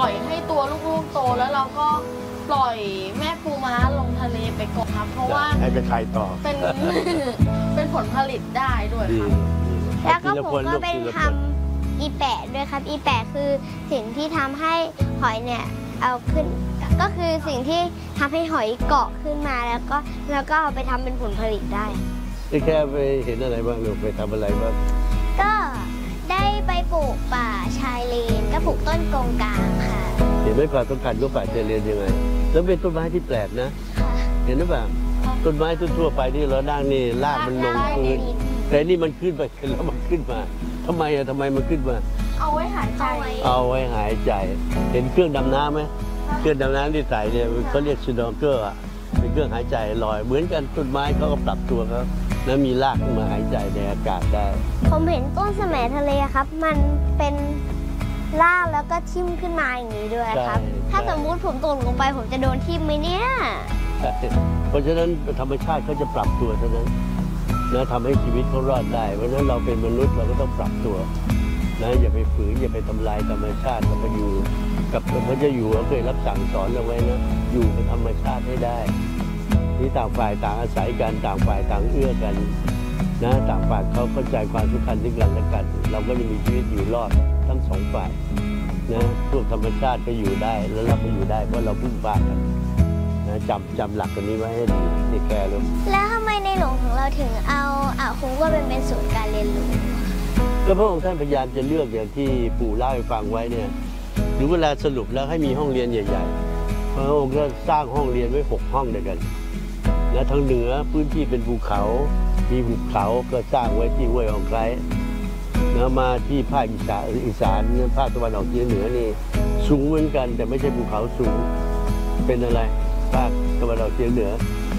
ล่อยให้ตัวลูกๆโตแล้วเราก็ปล่อยแม่ปูม้าลงทะเลไปก่อนครับเพราะว่าให้ไปไข่ต่อเป็น เป็นผลผลิตได้ด้วยครับแล้วก็ผมก็ไปทำอีแปะด้วยครับอีแปะคือสิ่งที่ทำให้หอยเนี่ยเอาขึ้นก็คือสิ่งที่ทำให้หอยเกาะขึ้นมาแล้วก็เอาไปทำเป็นผลผลิตได้แค่ไปเห็นอะไรบ้างหรือไปทำอะไรบ้างก็ได้ไปปลูกป่าชายเลนก็ปลูกต้นกงกลางค่ะเห็นไหมความสำคัญของป่าชายเลนยังไงแล้วเป็นต้นไม้ที่แปลกนะเห็นหรือเปล่าต้นไม้ทั่วไปที่เรานั่งนี่รากมันลงพื้นแต่นี่มันขึ้นไปแล้วมันขึ้นมาทำไมมันขึ้นมาเอาไว้หายใจเอาไว้หายใจเห็นเครื่องดำน้ำไหมเครื่องดำน้ำที่ใส่เนี่ยเขาเรียกสโนว์เกอร์เป็นเครื่องหายใจลอยเหมือนกันต้นไม้เขาก็ปรับตัวเขาแล้วมีรากขึ้นมาหายใจในอากาศได้ผมเห็นต้นแสมทะเลครับมันเป็นรากแล้วก็ทิ่มขึ้นมาอย่างนี้ด้วยครับถ้าสมมุติผมตกลงไปผมจะโดนทิ่มไหมเนี่ยเพราะฉะนั้นธรรมชาติเขาจะปรับตัวเท่านั้นนะทำให้ชีวิตเขารอดได้เพราะฉะนั้นเราเป็นมนุษย์เราก็ต้องปรับตัวนะอย่าไปฝืนอย่าไปทำลายธรรมชาติเราไปอยู่กับพระเจ้าอยู่หัวเคยรับสั่งสอนเราไว้นะอยู่กับธรรมชาติให้ได้นี่ต่างฝ่ายต่างอาศัยกันต่างฝ่ายต่างเอื้อกันนะต่างฝ่ายเขาเข้าใจความสำคัญซึ่งกันและกันเราก็จะมีชีวิตอยู่รอดทั้งสองฝ่ายนะพวกธรรมชาติก็อยู่ได้แล้วเราก็อยู่ได้เพราะเราพึ่งพากันนะจำหลักกันนี้ไว้ให้ดีนี่แกรู้แล้วทำไมในหลวงของเราถึงเอาคุ้งก็เป็นศูนย์การเรียนรู้ก็พระองค์ท่านพยายามจะเลือกอย่างที่ปู่เล่าให้ฟังไว้เนี่ยหรือเวลาสรุปแล้วให้มีห้องเรียนใหญ่ๆพระองค์ก็สร้างห้องเรียนไว้6ห้องด้วยกันและทางเหนือพื้นที่เป็นภูเขามีหุบเขาก็สร้างไว้ที่ห้วยของไคร้แล้วมาที่ภาคอีสานภาคตะวันออกเฉียงเหนือนี่สูงเหมือนกันแต่ไม่ใช่ภูเขาสูงเป็นอะไรภาคตะวันออกเฉียงเหนือ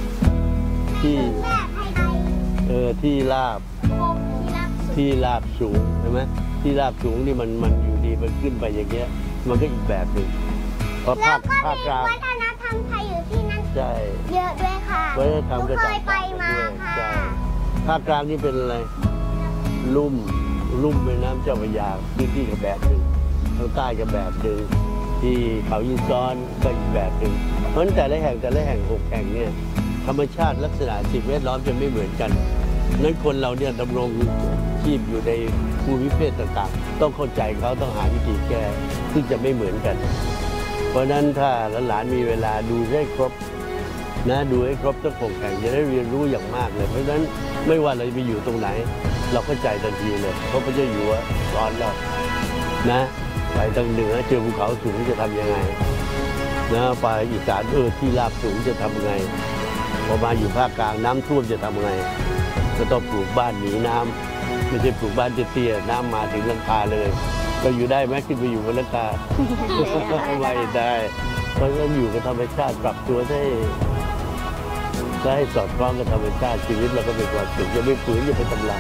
ที่ราบสูงใช่ไหมที่ราบสูงนี่มันอยู่ดีมันขึ้นไปอย่างเงี้ยมันก็อีกแบบหนึ่งเพราะภาคกลางวัฒนธรรมไทยอยู่ที่นั่นใช่เยอะด้วยค่ะวัฒนธรรมก็เคยไปมาค่ะภาคกลางนี่เป็นอะไรลุ่มแม่น้ำเจ้าพระยาพื้นที่ก็แบบหนึ่งทางใต้ก็แบบหนึ่งที่เขายินซ้อนก็อีกแบบหนึ่งเพราะฉะนั้นแต่ละแห่ง6 แห่งเนี่ยธรรมชาติลักษณะสิ่งแวดล้อมจะไม่เหมือนกันนั้นคนเราเนี่ยดำรงชีพอยู่ในภูมิประเทศต่างๆต้องเข้าใจเขาต้องหาวิธีแก้ซึ่งจะไม่เหมือนกันเพราะฉะนั้นถ้าหลานมีเวลาดูให้ครบนะดูให้ครบทั้ง6 แห่งจะได้เรียนรู้อย่างมากเลยเพราะฉะนั้นไม่ว่าเราไปอยู่ตรงไหนเราเข้าใจทันทีเลยเพราะพระเจ้าอยู่หัวสอนเรานะไปทางเหนือเจอภูเขาสูงจะทำยังไงนะไปอีสานที่ราบสูงจะทำไงพอมาอยู่ภาคกลางน้ำท่วมจะทำไงก็ต้องปลูกบ้านหนีน้ำไม่ใช่ปลูกบ้านเตี้ยๆน้ำมาถึงหลังคาเลยก็อยู่ได้ไหมขึ้นไปอยู่บนหลังคาไม่ได้เพราะฉะนั้นอยู่กับธรรมชาติปรับตัวให้สอดคล้องกับธรรมชาติชีวิตเราก็เป็นความสุขอย่าไปฝืนอย่าไปทำลาย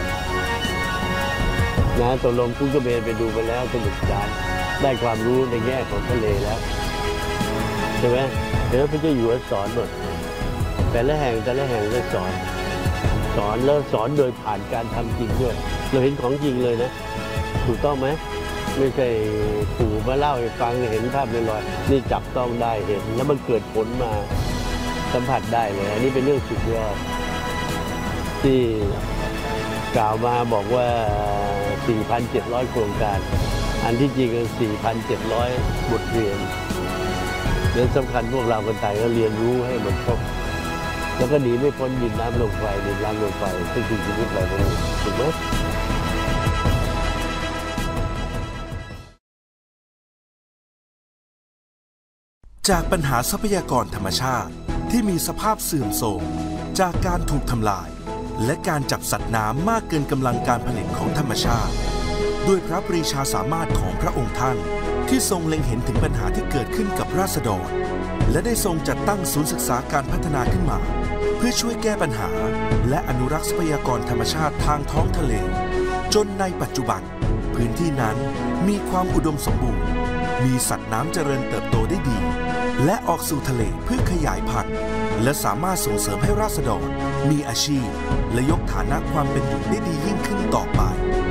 นะตกลงคุณก็ไปดูไปแล้วสนุกสนานได้ความรู้ในแง่ของทะเลแล้วใช่ไหมเดี๋ยวพระเจ้าอยู่หัวสอนหมดแต่ละแห่งก็สอนแล้วสอนโดยผ่านการทำจริงด้วยเราเห็นของจริงเลยนะถูกต้องไหมไม่ใช่ปู่มาเล่าให้ฟังเห็นภาพลอยๆนี่จับต้องได้เห็นแล้วมันเกิดผลมาสัมผัสได้เลยอันนี้เป็นเรื่องสุดยอดที่กล่าวมาบอกว่า 4,700 โครงการอันที่จริงคือ 4,700 บทเรียนเรื่องสำคัญพวกเราคนไทยก็เรียนรู้ให้มันครบแล้วก็หนีไม่พ้นดินน้ำลมไฟซึ่งคือชีวิตเราถูกไหมจากปัญหาทรัพยากรธรรมชาติที่มีสภาพเสื่อมโทรมจากการถูกทำลายและการจับสัตว์น้ำมากเกินกำลังการผลิตของธรรมชาติด้วยพระปรีชาสามารถของพระองค์ท่านที่ทรงเล็งเห็นถึงปัญหาที่เกิดขึ้นกับราษฎรและได้ทรงจัดตั้งศูนย์ศึกษาการพัฒนาขึ้นมาเพื่อช่วยแก้ปัญหาและอนุรักษ์ทรัพยากรธรรมชาติทางท้องทะเลจนในปัจจุบันพื้นที่นั้นมีความอุดมสมบูรณ์มีสัตว์น้ำเจริญเติบโตได้ดีและออกสู่ทะเลเพื่อขยายพันธุ์และสามารถส่งเสริมให้ราษฎรมีอาชีพและยกฐานะความเป็นอยู่ได้ดียิ่งขึ้นต่อไป